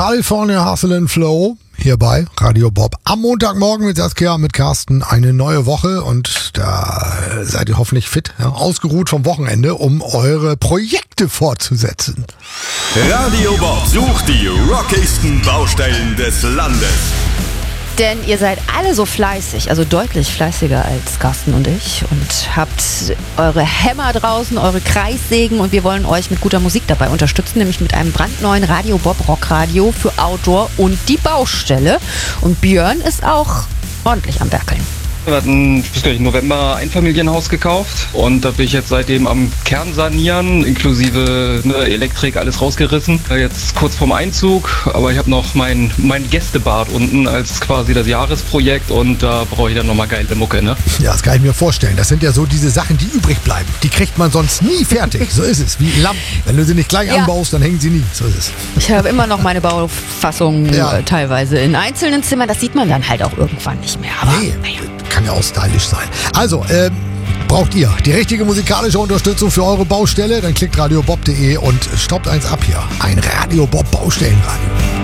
California Hustle and Flow hier bei Radio Bob. Am Montagmorgen mit Saskia, mit Carsten eine neue Woche und da seid ihr hoffentlich fit, ja, ausgeruht vom Wochenende, um eure Projekte fortzusetzen. Radio Bob sucht die rockigsten Baustellen des Landes. Denn ihr seid alle so fleißig, also deutlich fleißiger als Carsten und ich und habt eure Hämmer draußen, eure Kreissägen und wir wollen euch mit guter Musik dabei unterstützen, nämlich mit einem brandneuen Radio Bob Rockradio für Outdoor und die Baustelle. Und Björn ist auch ordentlich am Werkeln. Wir hatten im November ein Einfamilienhaus gekauft und da bin ich jetzt seitdem am Kern sanieren, inklusive Elektrik, alles rausgerissen. Jetzt kurz vorm Einzug, aber ich habe noch mein Gästebad unten als quasi das Jahresprojekt und da brauche ich dann nochmal geile Mucke, ne? Ja, das kann ich mir vorstellen. Das sind ja so diese Sachen, die übrig bleiben. Die kriegt man sonst nie fertig. So ist es, wie Lampen. Wenn du sie nicht gleich anbaust, dann hängen sie nie. So ist es. Ich habe immer noch meine Baufassung teilweise in einzelnen Zimmern. Das sieht man dann halt auch irgendwann nicht mehr. Aber kann ja auch stylisch sein. Also, braucht ihr die richtige musikalische Unterstützung für eure Baustelle? Dann klickt radiobob.de und stoppt eins ab hier. Ein Radio Bob Baustellenradio.